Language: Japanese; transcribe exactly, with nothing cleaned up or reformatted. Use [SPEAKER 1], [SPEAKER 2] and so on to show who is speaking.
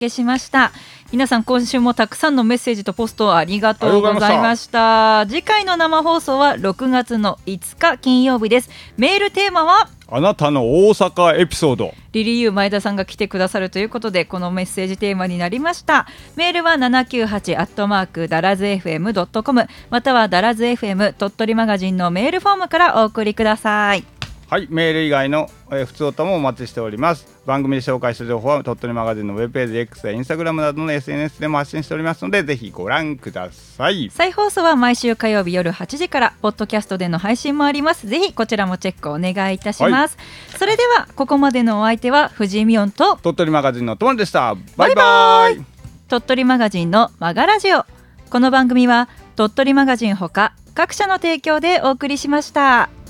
[SPEAKER 1] けしました。皆さん今週もたくさんのメッセージとポストありがとうございました。次回の生放送はろくがつのいつか金曜日です。メールテーマは
[SPEAKER 2] あなたの大阪エピソード。
[SPEAKER 1] リリーユー前田さんが来てくださるということでこのメッセージテーマになりました。メールはななきゅうはちアットマークダラズ エフエムドットコム またはダラズ エフエム 鳥取マガジンのメールフォームからお送りください。
[SPEAKER 2] はい、メール以外の、えー、普通歌もお待ちしております。番組で紹介した情報は鳥取マガジンのウェブページ X や Instagram などの エスエヌエス でも発信しておりますのでぜひご覧ください。
[SPEAKER 1] 再放送は毎週火曜日夜はちじからポッドキャストでの配信もあります。ぜひこちらもチェックお願いいたします、はい、それではここまでのお相手は藤井美音と
[SPEAKER 2] 鳥取マガジンのともりでした。バイバイ。
[SPEAKER 1] 鳥取マガジンのマガラジオ。この番組は鳥取マガジンほか各社の提供でお送りしました。